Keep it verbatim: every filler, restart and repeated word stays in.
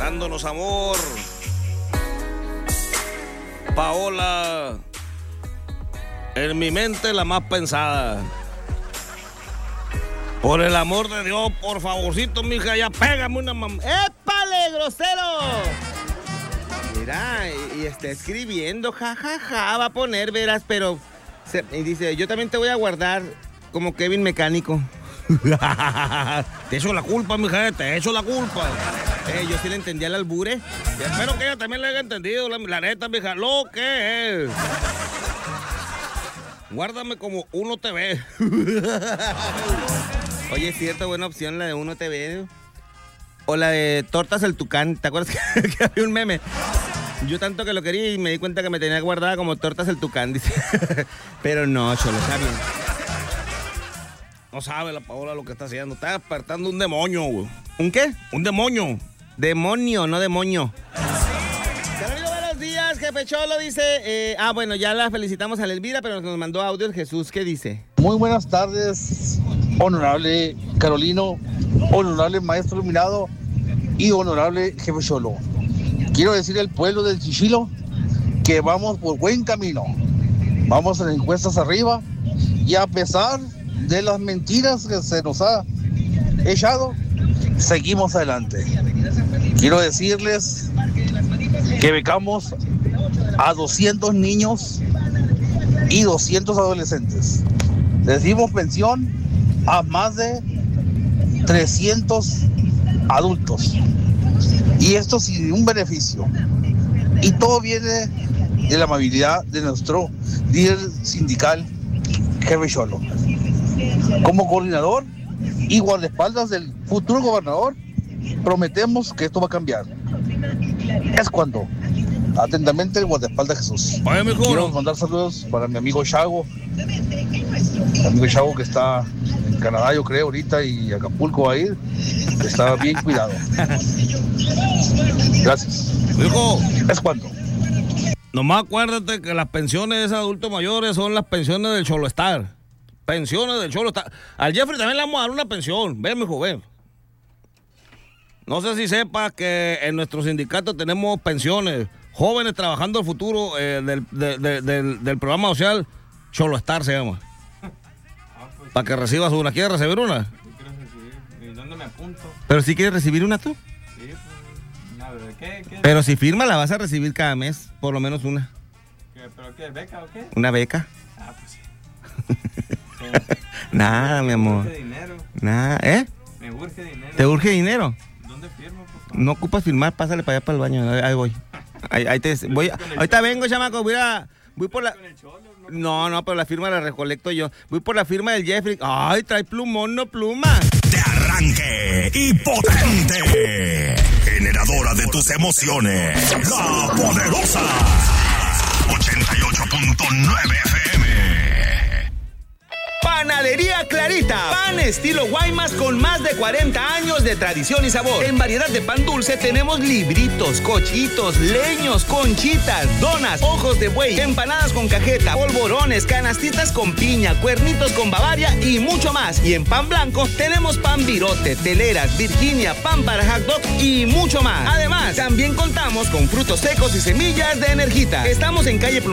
dándonos amor. Paola, en mi mente la más pensada. Por el amor de Dios, por favorcito, mija, ya pégame una mamá. ¡Épale, grosero! Mira, y, y está escribiendo, jajaja, ja, ja, va a poner, verás, pero... Se, y dice, yo también te voy a guardar como Kevin Mecánico. Te echo la culpa, mija, te echo la culpa. Eh, yo sí le entendí al albure. Y espero que ella también le haya entendido, la, la neta, mija, lo que es. Guárdame como Uno T V. Oye, es cierto, buena opción la de Uno T V. O la de Tortas el Tucán. ¿Te acuerdas que, que había un meme? Yo tanto que lo quería y me di cuenta que me tenía guardada como Tortas el Tucán, dice. Pero no, Cholo, está bien. No sabe la Paola lo que está haciendo. Está despertando un demonio, güey. ¿Un qué? Un demonio. Demonio, no demonio. Carolina, buenos días, jefe Cholo, dice. Eh, ah, bueno, ya la felicitamos a la Elvira, pero nos mandó audio el Jesús. ¿Qué dice? Muy buenas tardes, honorable Carolino, honorable maestro iluminado y honorable jefe Cholo. Quiero decirle al pueblo del Chichilo que vamos por buen camino. Vamos en encuestas arriba y a pesar de las mentiras que se nos ha echado, seguimos adelante. Quiero decirles que becamos a doscientos niños y doscientos adolescentes. Les dimos pensión a más de trescientos adultos. Y esto sin un beneficio. Y todo viene de la amabilidad de nuestro líder sindical, jefe Cholo. Como coordinador y guardaespaldas del futuro gobernador, prometemos que esto va a cambiar. Es cuando. Atentamente, el guardaespaldas Jesús. Oye, mijo. Quiero mandar saludos para mi amigo Chago. Mi amigo Chago que está en Canadá, yo creo, ahorita, y Acapulco va a ir. Que está bien cuidado. Gracias. Mijo. Es cuando. Nomás acuérdate que las pensiones de adultos mayores son las pensiones del Cholo Star. Pensiones del Cholo Star. Al Jeffrey también le vamos a dar una pensión. Ven, mijo, ven. No sé si sepas que en nuestro sindicato tenemos pensiones. Jóvenes trabajando el futuro eh, del, de, de, del, del programa social Cholo Star se llama. Para que recibas una. ¿Quieres recibir una? Yo quiero recibir. ¿Y dónde me apunto? ¿Pero si quieres recibir una tú? Sí, pues. A ver, ¿qué? ¿Qué? Pero si firma la vas a recibir cada mes, por lo menos una. ¿Qué? ¿Pero qué? ¿Beca o qué? ¿Una beca? Ah, pues sí. Sí. Nada, mi amor. Me urge dinero. Nada, ¿eh? Me urge dinero. ¿Te urge dinero? ¿Dónde firmo, por favor? No ocupas firmar, pásale para allá para el baño. Ahí, ahí voy. Ahí, ahí te voy. Ahorita vengo, chamaco, voy a, voy por la. No, no, pero la firma la recolecto yo. Voy por la firma del Jeffrey. Ay, trae plumón, no pluma. De arranque y potente. Generadora de tus emociones. La Poderosa. ochenta y ocho punto nueve F M. Panadería Clarita. Pan estilo Guaymas con más de cuarenta años de tradición y sabor. En variedad de pan dulce tenemos libritos, cochitos, leños, conchitas, donas, ojos de buey, empanadas con cajeta, polvorones, canastitas con piña, cuernitos con Bavaria y mucho más. Y en pan blanco tenemos pan virote, teleras, Virginia, pan para hot dog y mucho más. Además, también contamos con frutos secos y semillas de Energita. Estamos en calle